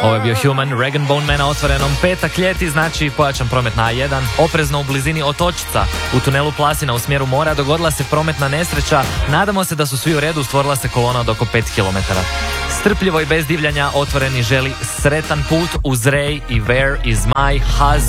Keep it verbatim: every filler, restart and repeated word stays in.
Ovo je bio Human, Rag and Bone Man na otvorenom. Petak ljeti, znači pojačan promet na otvorenom. Petak ljeti, znači pojačan promet na A jedan. Oprezno u blizini Otočca. U tunelu Plasina u smjeru mora dogodila se prometna nesreća. Nadamo se da su svi u redu, stvorila se kolona od oko pet kilometara. Strpljivo i bez divljanja otvoreni želi sretan put uz Ray i Where is my husband.